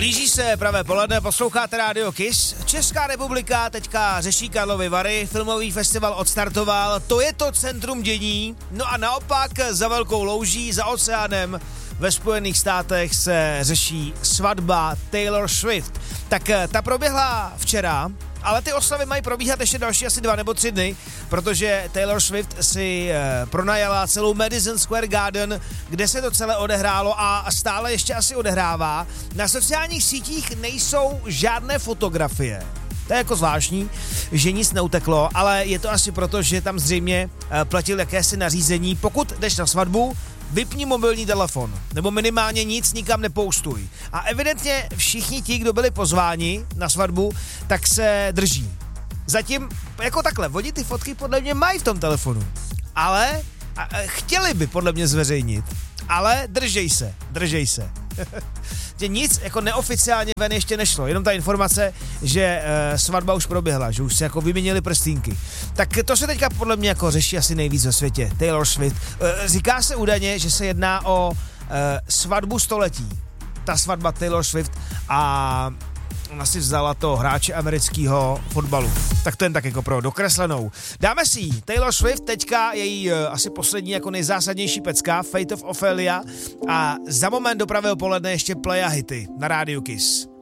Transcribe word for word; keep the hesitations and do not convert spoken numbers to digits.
Blíží se pravé poledne, posloucháte Radio Kiss. Česká republika teďka řeší Karlovy Vary, filmový festival odstartoval, to je to centrum dění. No a naopak za velkou louží, za oceánem ve Spojených státech se řeší svatba Taylor Swift. Tak ta proběhla včera, ale ty oslavy mají probíhat ještě další asi dva nebo tři dny, protože Taylor Swift si e, pronajala celou Madison Square Garden, kde se to celé odehrálo a stále ještě asi odehrává. Na sociálních sítích nejsou žádné fotografie. To je jako zvláštní, že nic neuteklo, ale je to asi proto, že tam zřejmě e, platil jakési nařízení. Pokud jdeš na svatbu, vypni mobilní telefon, nebo minimálně nic nikam nepoustuj. A evidentně všichni ti, kdo byli pozváni na svatbu, tak se drží. Zatím jako takhle, oni ty fotky podle mě mají v tom telefonu, ale a, a, chtěli by podle mě zveřejnit, ale držej se, držej se. Že nic jako neoficiálně ven ještě nešlo, jenom ta informace, že e, svatba už proběhla, že už se jako vyměnili prstínky. Tak to se teďka podle mě jako řeší asi nejvíc ve světě. Taylor Swift. E, říká se údajně, že se jedná o e, svatbu století. Ta svatba Taylor Swift a ona si vzala to hráče amerického fotbalu. Tak to jen tak jako pro dokreslenou. Dáme si ji. Taylor Swift, teďka její uh, asi poslední jako nejzásadnější pecka, Fate of Ophelia a za moment do pravého poledne ještě Play a hity na rádiu Kiss.